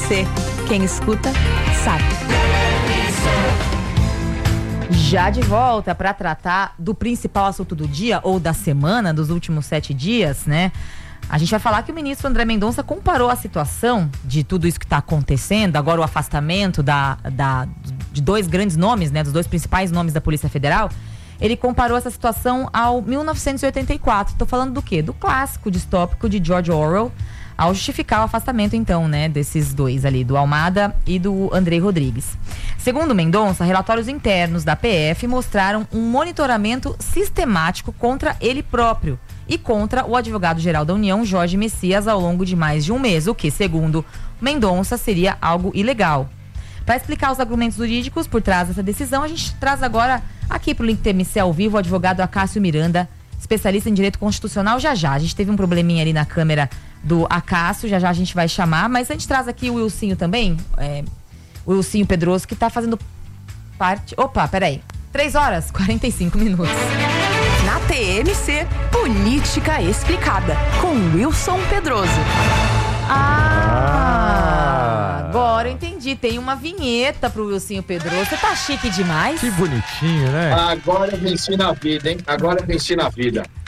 TMC. Quem escuta, sabe. Já de volta para tratar do principal assunto do dia ou da semana, dos últimos 7 dias, né? A gente vai falar que o ministro André Mendonça comparou a situação de tudo isso que está acontecendo, agora o afastamento de 2 grandes nomes, né? Dos 2 principais nomes da Polícia Federal. Ele comparou essa situação ao 1984. Tô falando do quê? Do clássico distópico de George Orwell, ao justificar o afastamento, então, né, desses 2 ali, do Almada e do Andrei Rodrigues. Segundo Mendonça, relatórios internos da PF mostraram um monitoramento sistemático contra ele próprio e contra o advogado-geral da União, Jorge Messias, ao longo de mais de um mês, o que, segundo Mendonça, seria algo ilegal. Para explicar os argumentos jurídicos por trás dessa decisão, a gente traz agora aqui para o Link TMC ao vivo o advogado Acácio Miranda, especialista em direito constitucional. Já a gente teve um probleminha ali na câmera do Acácio, já a gente vai chamar, mas a gente traz aqui o Wilsinho também, o Wilsinho Pedroso, que está fazendo parte... Opa, peraí, 3h45. Na TMC, Política Explicada, com Wilson Pedroso. Agora eu entendi. Tem uma vinheta pro Wilsinho Pedroso. Você tá chique demais. Que bonitinho, né? Agora eu venci na vida, hein? Agora eu venci na vida.